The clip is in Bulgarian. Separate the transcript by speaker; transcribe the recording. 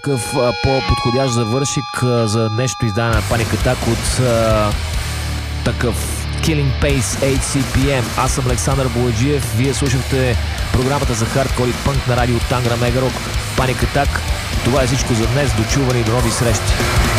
Speaker 1: какъв по-подходящ завършик за нещо издание на Panic Attack от такъв Killing Pace HCPM. Аз съм Александър Бояджиев. Вие слушахте програмата за хардкор и пънк на радио Тангра Мегарок. Panic Attack. Това е всичко за днес. Дочуване и до нови срещи.